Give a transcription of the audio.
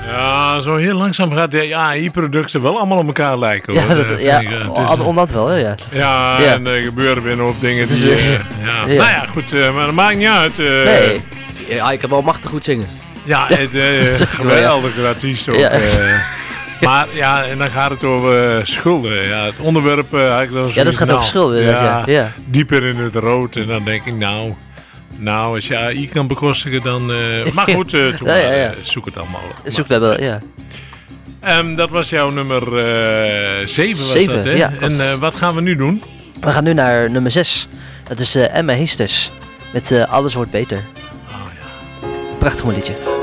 Ja, zo heel langzaam gaat de AI-producten wel allemaal op elkaar lijken. Hoor. Omdat wel, ja. Ja, en er gebeuren weer een hoop dingen die... Nou ja, goed, maar dat maakt niet uit. Nee. Ja, ik kan wel machtig goed zingen. Ja, geweldige artiest ook. Ja, maar ja, en dan gaat het over schulden. Ja, het onderwerp... dat gaat over schulden. Ja. Dieper in het rood. En dan denk ik, nou, als je AI kan bekostigen, dan... maar goed, zoek het allemaal op. Zoek dat wel, ja. Dat was jouw nummer 7, was 7, dat, hè? Ja, en wat gaan we nu doen? We gaan nu naar nummer 6. Dat is Emma Heesters met Alles wordt beter. Oh ja. Prachtig liedje.